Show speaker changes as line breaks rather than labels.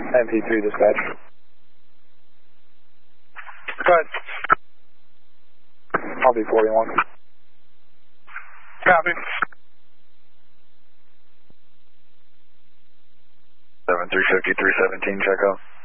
MP2 dispatch. Go ahead. I'll be 41. Copy.
7350, 317, check out.